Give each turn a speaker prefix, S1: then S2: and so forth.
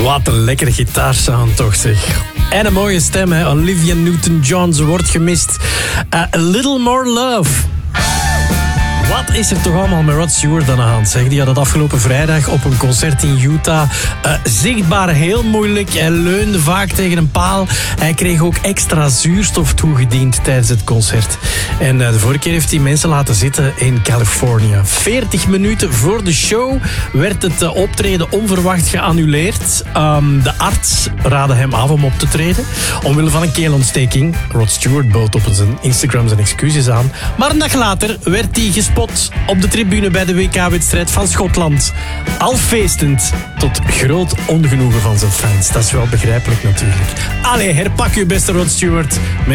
S1: Wat een lekkere gitaarsound toch zeg. En een mooie stem, hè? Olivia Newton-John, ze wordt gemist. A Little More Love. Wat is er toch allemaal met Rod Stewart aan de hand? Zeg? Die had het afgelopen vrijdag op een concert in Utah. Zichtbaar heel moeilijk. Hij leunde vaak tegen een paal. Hij kreeg ook extra zuurstof toegediend tijdens het concert. En de vorige keer heeft hij mensen laten zitten in Californië. 40 minuten voor de show werd het optreden onverwacht geannuleerd. De arts raadde hem af om op te treden. Omwille van een keelontsteking. Rod Stewart bood op zijn Instagram zijn excuses aan. Maar een dag later werd hij gespot op de tribune bij de WK-wedstrijd van Schotland. Al feestend, tot groot ongenoegen van zijn fans. Dat is wel begrijpelijk natuurlijk. Allee, herpak je beste Rod Stewart.